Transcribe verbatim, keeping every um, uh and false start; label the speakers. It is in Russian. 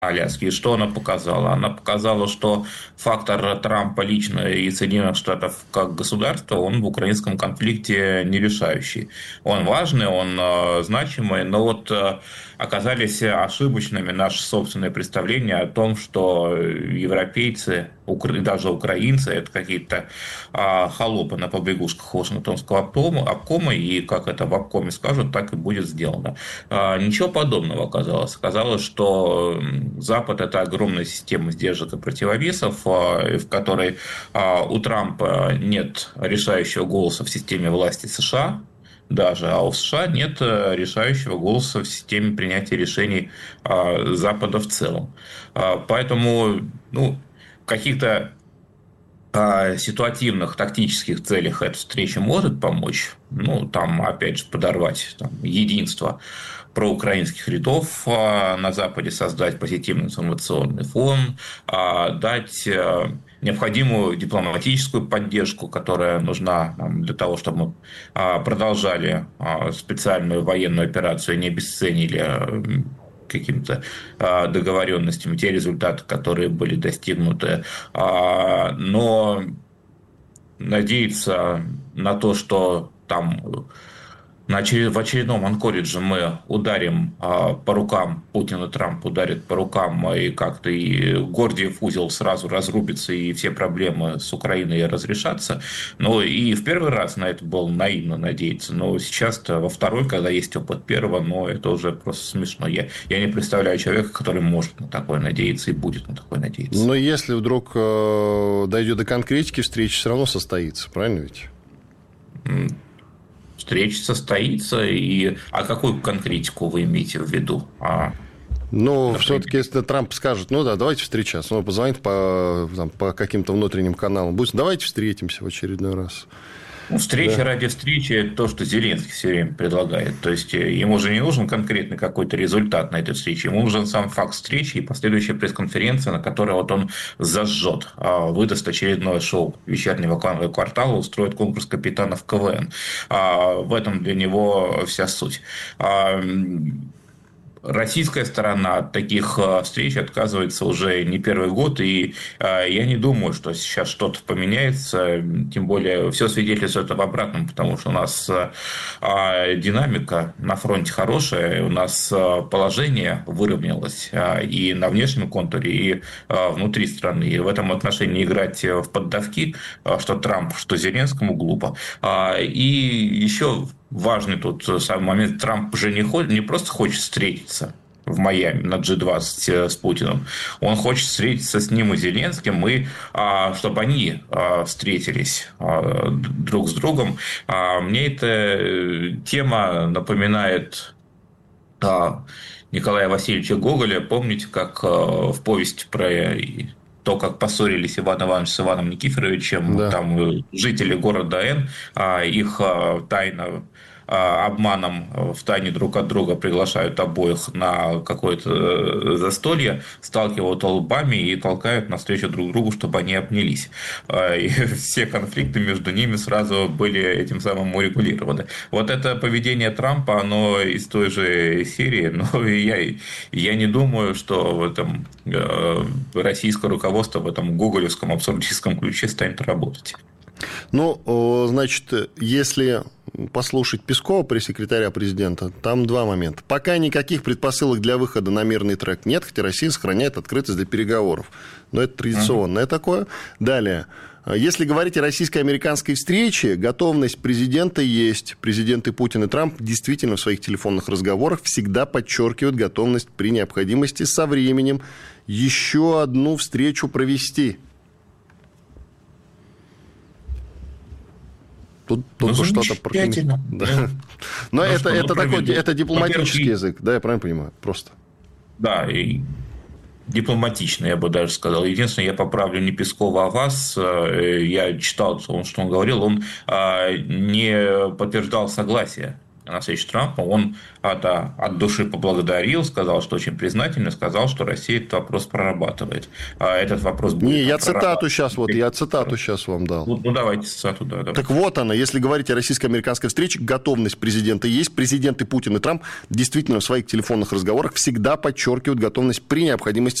Speaker 1: Аляски. И что она показала? Она показала, что фактор Трампа лично и Соединенных Штатов как государства, он в украинском конфликте не решающий. Он важный, он э, значимый, но вот э, оказались ошибочными наши собственные представления о том, что европейцы, укра- даже украинцы, это какие-то э, холопы на побегушках Вашингтонского обкома, обкома, и как это в обкоме скажут, так и будет сделано. Э, ничего подобного оказалось. Оказалось, что Запад – это огромная система сдержек и противовесов, в которой у Трампа нет решающего голоса в системе власти США, даже, а у США нет решающего голоса в системе принятия решений Запада в целом. Поэтому, ну, каких-то ситуативных тактических целях эта встреча может помочь. Ну, там, опять же, подорвать там, единство проукраинских рядов на Западе, создать позитивный информационный фон, дать необходимую дипломатическую поддержку, которая нужна для того, чтобы мы продолжали специальную военную операцию и не обесценили какими-то договоренностями те результаты, которые были достигнуты. Но надеяться на то, что там в очередном анкоридже мы ударим по рукам, Путин и Трамп ударят по рукам, и как-то и Гордиев узел сразу разрубится, и все проблемы с Украиной разрешатся. Но и в первый раз на это было наивно надеяться. Но сейчас-то во второй, когда есть опыт первого, но это уже просто смешно. Я, я не представляю человека, который может на такое надеяться и будет на такое надеяться.
Speaker 2: Но если вдруг э, дойдет до конкретики, встреча все равно состоится, правильно ведь?
Speaker 1: Встреча состоится, и а какую конкретику вы имеете в виду? А,
Speaker 2: ну, все-таки, если Трамп скажет, ну да, давайте встречаться, он позвонит по, там, по каким-то внутренним каналам, будет, давайте встретимся в очередной раз.
Speaker 1: Ну, встреча
Speaker 2: да.
Speaker 1: ради встречи – это то, что Зеленский все время предлагает. То есть, ему же не нужен конкретный какой-то результат на этой встрече. Ему нужен сам факт встречи и последующая пресс-конференция, на которой вот он зажжет, выдаст очередное шоу вечернего квартала, устроит конкурс капитанов КВН. В этом для него вся суть. Российская сторона от таких встреч отказывается уже не первый год, и я не думаю, что сейчас что-то поменяется, тем более все свидетельствует об обратном, потому что у нас динамика на фронте хорошая, у нас положение выровнялось и на внешнем контуре, и внутри страны, и в этом отношении играть в поддавки, что Трамп, что Зеленскому глупо. И еще важный тут самый момент, Трамп же не, хочет, не просто хочет встретиться в Майами на джи двадцать с Путиным, он хочет встретиться с ним и Зеленским, и чтобы они встретились друг с другом. Мне эта тема напоминает Николая Васильевича Гоголя. Помните, как в повести про то, как поссорились Иван Иванович с Иваном Никифоровичем, да. Там жители города Н, их тайно обманом в тайне друг от друга приглашают обоих на какое-то застолье, сталкивают лбами и толкают навстречу друг другу, чтобы они обнялись. И все конфликты между ними сразу были этим самым урегулированы. Вот это поведение Трампа, оно из той же серии, но я, я не думаю, что в этом российское руководство в этом гоголевском абсурдистском ключе станет работать.
Speaker 2: Ну, значит, если послушать Пескова, пресс-секретаря президента, там два момента. Пока никаких предпосылок для выхода на мирный трек нет, хотя Россия сохраняет открытость для переговоров. Но это традиционное uh-huh. такое. Далее. Если говорить о российско-американской встрече, готовность президента есть. Президенты Путин и Трамп действительно в своих телефонных разговорах всегда подчеркивают готовность при необходимости со временем еще одну встречу провести. Тут только ну, что-то про... да. Но ну, это, что, это, такой, это дипломатический язык, да, я правильно понимаю? Просто.
Speaker 1: Да, и дипломатично, я бы даже сказал. Единственное, я поправлю не Пескова, а вас. Я читал, что он говорил, он не подтверждал согласие на встречу Трампа, он это от души поблагодарил, сказал, что очень признательно, сказал, что Россия этот вопрос прорабатывает. А этот вопрос будет...
Speaker 2: Не, я цитату сейчас, вот, я цитату сейчас вам дал.
Speaker 1: Ну, ну давайте цитату, да. Давайте.
Speaker 2: Так вот она, если говорить о российско-американской встрече, готовность президента есть. Президенты Путин и Трамп действительно в своих телефонных разговорах всегда подчеркивают готовность при необходимости